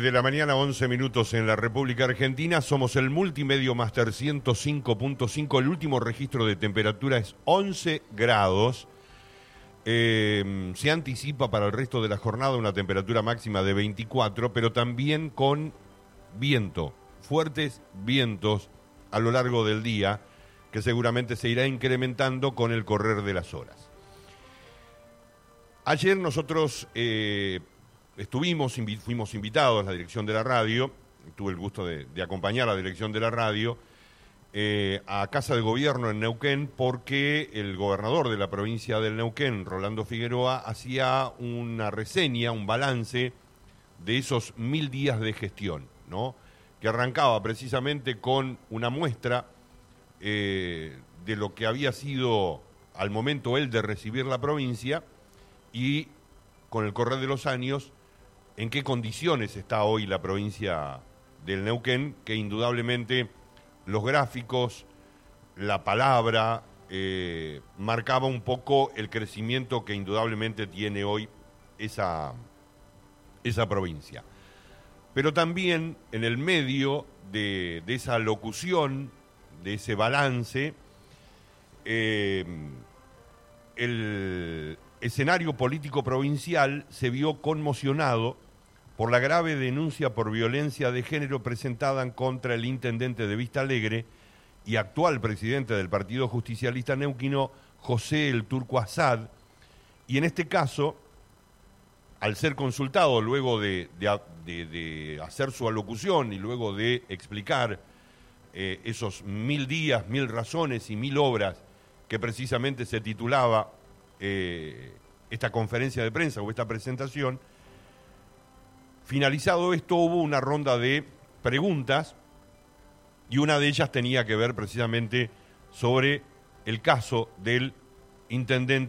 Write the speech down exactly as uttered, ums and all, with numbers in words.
de la mañana, once minutos en la República Argentina. Somos el Multimedio Master ciento cinco punto cinco. El último registro de temperatura es once grados. Eh, se anticipa para el resto de la jornada una temperatura máxima de veinticuatro, pero también con viento, fuertes vientos a lo largo del día, que seguramente se irá incrementando con el correr de las horas. Ayer nosotros eh, estuvimos, invi- fuimos invitados a la dirección de la radio, tuve el gusto de, de acompañar a la dirección de la radio, eh, a Casa de Gobierno en Neuquén, porque el gobernador de la provincia del Neuquén, Rolando Figueroa, hacía una reseña, un balance de esos mil días de gestión, ¿no? Que arrancaba precisamente con una muestra eh, de lo que había sido al momento él de recibir la provincia y con el correr de los años en qué condiciones está hoy la provincia del Neuquén, que indudablemente los gráficos, la palabra, eh, marcaba un poco el crecimiento que indudablemente tiene hoy esa, esa provincia. Pero también en el medio de, de esa locución, de ese balance, eh, el escenario político provincial se vio conmocionado por la grave denuncia por violencia de género presentada contra el intendente de Vista Alegre y actual presidente del Partido Justicialista Neuquino, José el Turco Asad, y en este caso, al ser consultado luego de, de, de, de hacer su alocución y luego de explicar eh, esos mil días, mil razones y mil obras que precisamente se titulaba eh, esta conferencia de prensa o esta presentación, finalizado esto hubo una ronda de preguntas y una de ellas tenía que ver precisamente sobre el caso del intendente